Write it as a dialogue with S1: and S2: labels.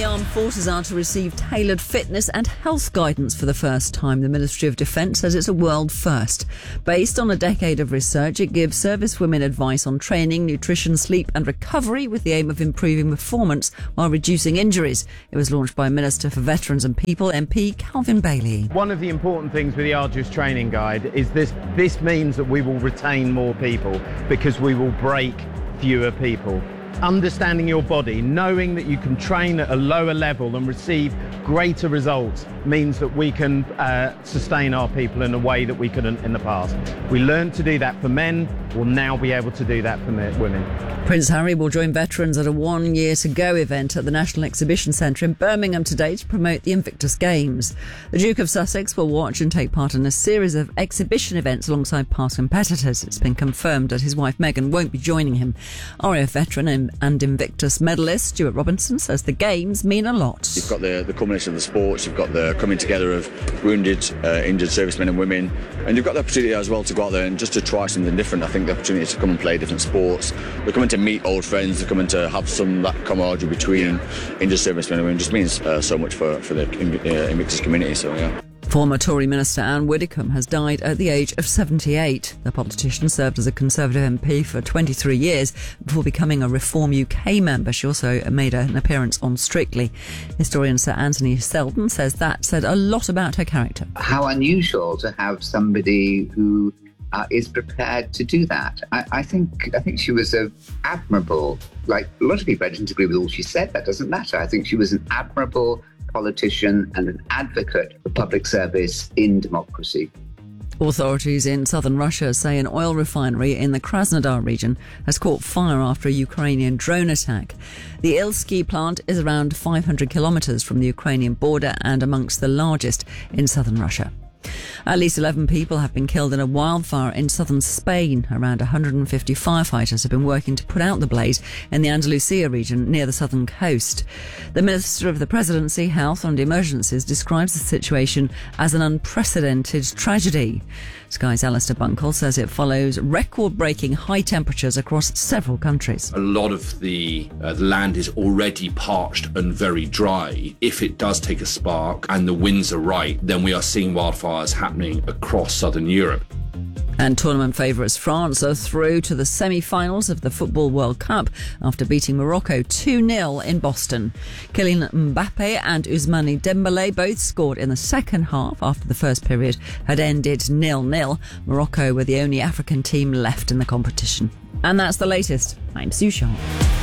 S1: armed forces are to receive tailored fitness and health guidance for the first time. The Ministry of Defence says it's a world first. Based on a decade of research, it gives servicewomen advice on training, nutrition, sleep and recovery with the aim of improving performance while reducing injuries. It was launched by Minister for Veterans and People, MP Calvin Bailey.
S2: One of the important things with the Arduous Training Guide is this means that we will retain more people because we will break fewer people. Understanding your body, knowing that you can train at a lower level and receive greater results means that we can sustain our people in a way that we couldn't in the past. We learned to do that for men, we'll now be able to do that for women.
S1: Prince Harry will join veterans at a 1 Year to Go event at the National Exhibition Centre in Birmingham today to promote the Invictus Games. The Duke of Sussex will watch and take part in a series of exhibition events alongside past competitors. It's been confirmed that his wife Meghan won't be joining him. RAF veteran and Invictus medalist Stuart Robinson says the Games mean a lot.
S3: You've got the culmination of the sports, you've got the coming together of wounded, injured servicemen and women, and you've got the opportunity as well to go out there and just to try something different. I think the opportunity to come and play different sports. We're coming to meet old friends, they're coming to have some that camaraderie between injured servicemen and women. It just means so much for the Invictus community, so yeah.
S1: Former Tory Minister Anne Widdecombe has died at the age of 78. The politician served as a Conservative MP for 23 years before becoming a Reform UK member. She also made an appearance on Strictly. Historian Sir Anthony Selden says that said a lot about her character.
S4: How unusual to have somebody who is prepared to do that. I think she was admirable. Like a lot of people, I didn't agree with all she said. That doesn't matter. I think she was an admirable politician and an advocate for public service in democracy.
S1: Authorities in southern Russia say an oil refinery in the Krasnodar region has caught fire after a Ukrainian drone attack. The Ilsky plant is around 500 kilometres from the Ukrainian border and amongst the largest in southern Russia. At least 11 people have been killed in a wildfire in southern Spain. Around 150 firefighters have been working to put out the blaze in the Andalusia region near the southern coast. The Minister of the Presidency, Health and Emergencies describes the situation as an unprecedented tragedy. Sky's Alistair Bunkle says it follows record-breaking high temperatures across several countries.
S5: A lot of the land is already parched and very dry. If it does take a spark and the winds are right, then we are seeing wildfires happening across southern Europe.
S1: And tournament favourites France are through to the semi-finals of the Football World Cup after beating Morocco 2-0 in Boston. Kylian Mbappe and Ousmane Dembélé both scored in the second half after the first period had ended 0-0. Morocco were the only African team left in the competition. And that's the latest. I'm Sue Sharp.